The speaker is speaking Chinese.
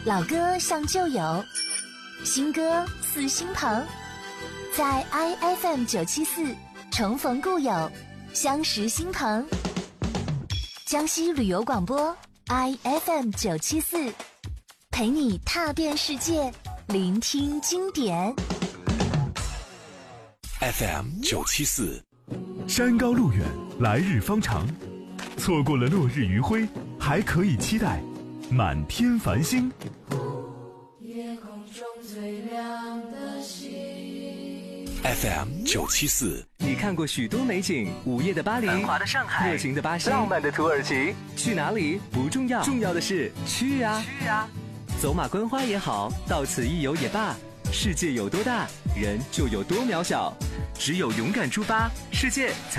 老歌像旧友，新歌似新朋，在 IFM 974重逢故友，相识新朋。江西旅游广播 IFM 974，陪你踏遍世界，聆听经典。 FM 974， 山高路远，来日方长。错过了落日余晖，还可以期待满天繁星。 夜空中最亮的星。 FM 974， 你看过许多美景，午夜的巴黎， 繁华的上海， 热情的巴西， 浪漫的土耳其。 去哪里不重要，重要的是去啊！走马观花也好，到此一游也罢，世界有多大，人就有多渺小。只有勇敢出发，世界才